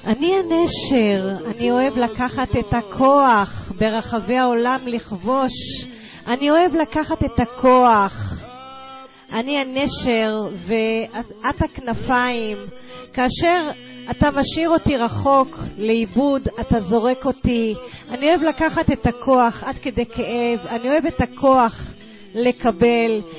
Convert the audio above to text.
אני הנשר, אני אוהב לקחת את הכוח ברחבי העולם לכבוש. אני אוהב לקחת את הכוח. אני הנשר ואת הכנפיים. כאשר אתה משאיר אותי רחוק לאיבוד, אתה זורק אותי. אני אוהב לקחת את הכוח עד כדי כאב. אני אוהב את הכוח לקבל.